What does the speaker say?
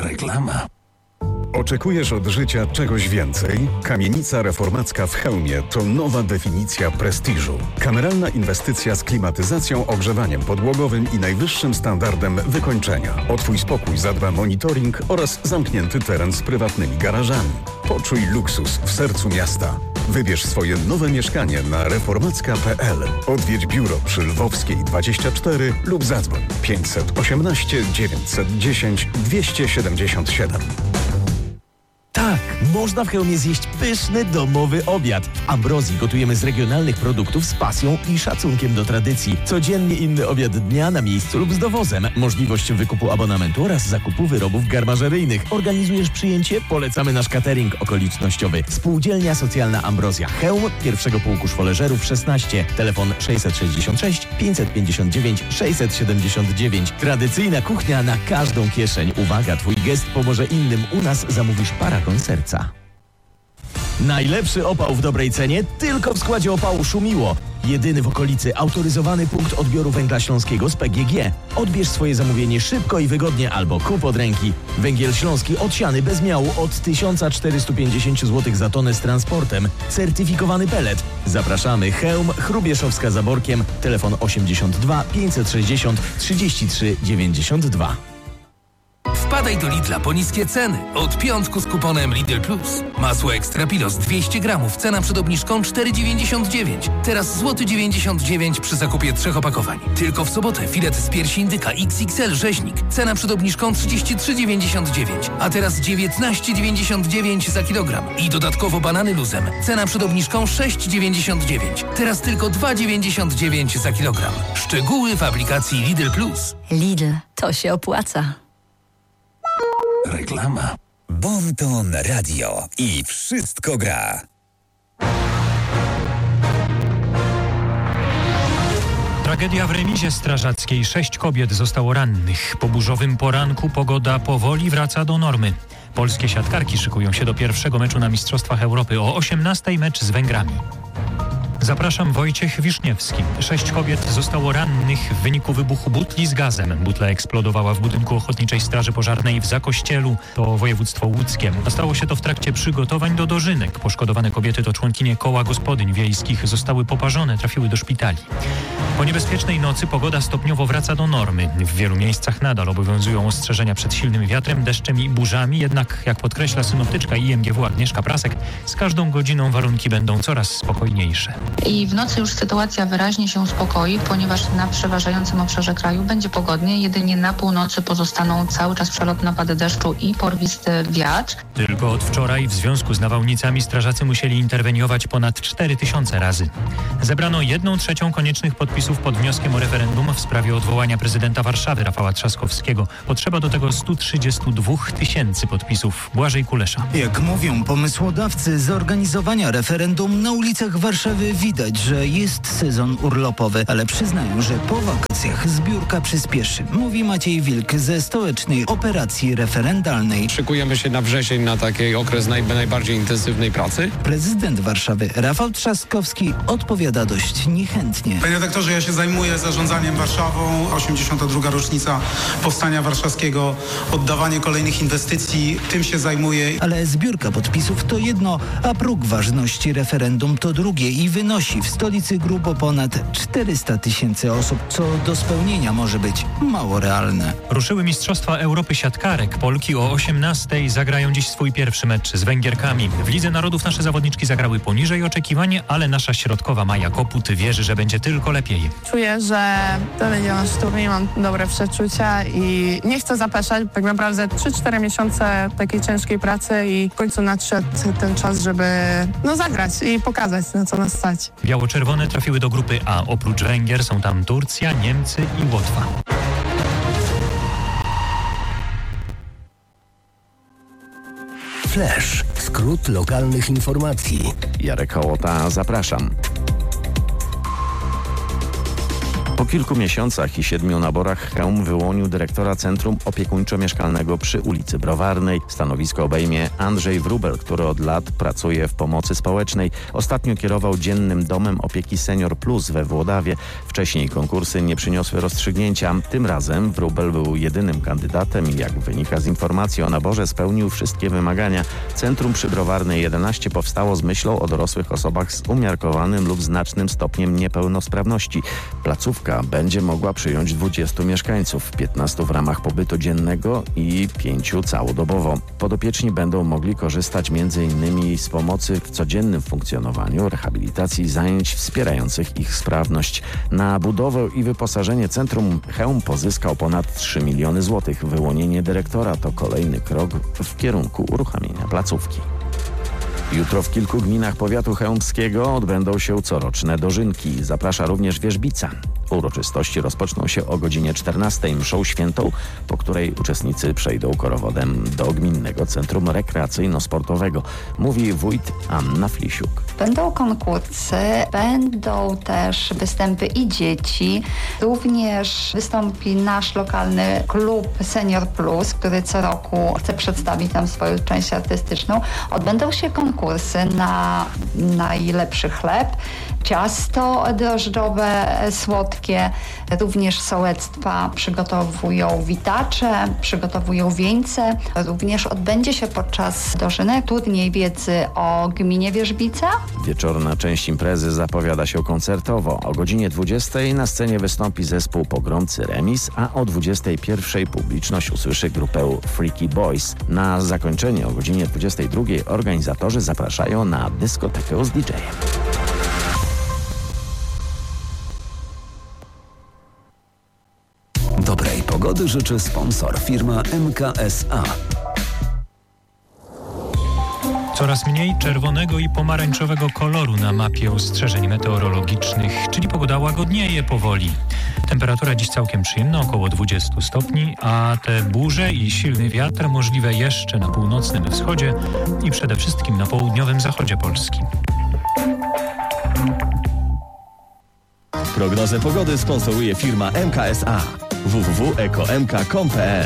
Reklama. Oczekujesz od życia czegoś więcej? Kamienica reformacka w Chełmie to nowa definicja prestiżu. Kameralna inwestycja z klimatyzacją, ogrzewaniem podłogowym i najwyższym standardem wykończenia. O Twój spokój zadba monitoring oraz zamknięty teren z prywatnymi garażami. Poczuj luksus w sercu miasta. Wybierz swoje nowe mieszkanie na reformacka.pl. Odwiedź biuro przy Lwowskiej 24 lub zadzwoń 518 910 277. Tak, można w Chełmie zjeść pyszny, domowy obiad. W Ambrozji gotujemy z regionalnych produktów z pasją i szacunkiem do tradycji. Codziennie inny obiad dnia na miejscu lub z dowozem. Możliwość wykupu abonamentu oraz zakupu wyrobów garmażeryjnych. Organizujesz przyjęcie? Polecamy nasz catering okolicznościowy. Spółdzielnia Socjalna Ambrozja Chełm, pierwszego pułku szwoleżerów 16. Telefon 666 559 679. Tradycyjna kuchnia na każdą kieszeń. Uwaga, Twój gest pomoże innym. U nas zamówisz paragon serca. Najlepszy opał w dobrej cenie tylko w składzie opału Szumiło. Jedyny w okolicy autoryzowany punkt odbioru węgla śląskiego z PGG. Odbierz swoje zamówienie szybko i wygodnie albo kup od ręki. Węgiel śląski odsiany bez miału od 1450 zł za tonę z transportem. Certyfikowany pelet. Zapraszamy. Chełm, Chrubieszowska za Borkiem. Telefon 82 560 33 92. Wpadaj do Lidla po niskie ceny. Od piątku z kuponem Lidl Plus. Masło Extra Pilos 200 gramów. Cena przed obniżką 4,99. Teraz złoty 99 przy zakupie 3 opakowań. Tylko w sobotę filet z piersi indyka XXL rzeźnik. Cena przed obniżką 33,99. A teraz 19,99 za kilogram. I dodatkowo banany luzem. Cena przed obniżką 6,99. Teraz tylko 2,99 za kilogram. Szczegóły w aplikacji Lidl Plus. Lidl, to się opłaca. Reklama. Bonton Radio i wszystko gra. Tragedia w remizie strażackiej. 6 kobiet zostało rannych. Po burzowym poranku pogoda powoli wraca do normy. Polskie siatkarki szykują się do pierwszego meczu na Mistrzostwach Europy. O 18:00 mecz z Węgrami. Zapraszam, Wojciech Wiszniewski. 6 kobiet zostało rannych w wyniku wybuchu butli z gazem. Butla eksplodowała w budynku Ochotniczej Straży Pożarnej w Zakościelu, to województwo łódzkie. Stało się to w trakcie przygotowań do dożynek. Poszkodowane kobiety to członkinie koła gospodyń wiejskich. Zostały poparzone, trafiły do szpitali. Po niebezpiecznej nocy pogoda stopniowo wraca do normy. W wielu miejscach nadal obowiązują ostrzeżenia przed silnym wiatrem, deszczem i burzami. Jednak, jak podkreśla synoptyczka IMGW Agnieszka Prasek, z każdą godziną warunki będą coraz spokojniejsze. I w nocy już sytuacja wyraźnie się uspokoi, ponieważ na przeważającym obszarze kraju będzie pogodnie. Jedynie na północy pozostaną cały czas przelotne napady deszczu i porwisty wiatr. Tylko od wczoraj w związku z nawałnicami strażacy musieli interweniować ponad 4000 razy. Zebrano 1/3 koniecznych podpisów pod wnioskiem o referendum w sprawie odwołania prezydenta Warszawy Rafała Trzaskowskiego. Potrzeba do tego 132 000 podpisów. Błażej Kulesza. Jak mówią pomysłodawcy zorganizowania referendum, na ulicach Warszawy widać, że jest sezon urlopowy, ale przyznają, że po wakacjach zbiórka przyspieszy. Mówi Maciej Wilk ze Stołecznej Operacji Referendalnej. Szykujemy się na wrzesień, na taki okres najbardziej intensywnej pracy. Prezydent Warszawy Rafał Trzaskowski odpowiada dość niechętnie. Panie redaktorze, ja się zajmuję zarządzaniem Warszawą. 82. rocznica Powstania Warszawskiego, oddawanie kolejnych inwestycji, tym się zajmuję. Ale zbiórka podpisów to jedno, a próg ważności referendum to drugie i wynosi w stolicy grubo ponad 400 000 osób, co do spełnienia może być mało realne. Ruszyły Mistrzostwa Europy siatkarek. Polki o 18:00 zagrają dziś swój pierwszy mecz z Węgierkami. W Lidze Narodów nasze zawodniczki zagrały poniżej oczekiwań, ale nasza środkowa Maja Koput wierzy, że będzie tylko lepiej. Czuję, że to będzie nasz turniej, mam dobre przeczucia i nie chcę zapeszać. Tak naprawdę 3-4 miesiące takiej ciężkiej pracy i w końcu nadszedł ten czas, żeby zagrać i pokazać, na co nas stać. Biało-czerwone trafiły do grupy A. Oprócz Węgier są tam Turcja, Niemcy i Łotwa. Flash. Skrót lokalnych informacji. Jarek Hołota, zapraszam. Po kilku miesiącach i 7 naborach Chełm wyłonił dyrektora Centrum Opiekuńczo-Mieszkalnego przy ulicy Browarnej. Stanowisko obejmie Andrzej Wróbel, który od lat pracuje w pomocy społecznej. Ostatnio kierował Dziennym Domem Opieki Senior Plus we Włodawie. Wcześniej konkursy nie przyniosły rozstrzygnięcia. Tym razem Wróbel był jedynym kandydatem i jak wynika z informacji o naborze spełnił wszystkie wymagania. Centrum przy Browarnej 11 powstało z myślą o dorosłych osobach z umiarkowanym lub znacznym stopniem niepełnosprawności. Placówka będzie mogła przyjąć 20 mieszkańców, 15 w ramach pobytu dziennego i 5 całodobowo. Podopieczni będą mogli korzystać m.in. z pomocy w codziennym funkcjonowaniu, rehabilitacji zajęć wspierających ich sprawność. Na budowę i wyposażenie centrum Chełm pozyskał ponad 3 miliony złotych. Wyłonienie dyrektora to kolejny krok w kierunku uruchamienia placówki. Jutro w kilku gminach powiatu chełmskiego odbędą się coroczne dożynki. Zaprasza również Wierzbica. Uroczystości rozpoczną się o godzinie 14 mszą świętą, po której uczestnicy przejdą korowodem do Gminnego Centrum Rekreacyjno-Sportowego. Mówi wójt Anna Flisiuk. Będą konkursy, będą też występy i dzieci. Również wystąpi nasz lokalny klub Senior Plus, który co roku chce przedstawić tam swoją część artystyczną. Odbędą się konkursy na najlepszy chleb, ciasto drożdżowe, słodkie. Również sołectwa przygotowują witacze, przygotowują wieńce. Również odbędzie się podczas dożynek turniej wiedzy o gminie Wierzbica. Wieczorna część imprezy zapowiada się koncertowo. O godzinie 20 na scenie wystąpi zespół Pogromcy Remis, a o 21 publiczność usłyszy grupę Freaky Boys. Na zakończenie o godzinie 22 organizatorzy zapraszają na dyskotekę z DJ-em. Dobrej pogody życzy sponsor, firma MKSA. Coraz mniej czerwonego i pomarańczowego koloru na mapie ostrzeżeń meteorologicznych, czyli pogoda łagodnieje powoli. Temperatura dziś całkiem przyjemna, około 20 stopni, a te burze i silny wiatr możliwe jeszcze na północnym wschodzie i przede wszystkim na południowym zachodzie Polski. Prognozę pogody sponsoruje firma MKSA. www.ekomk.pl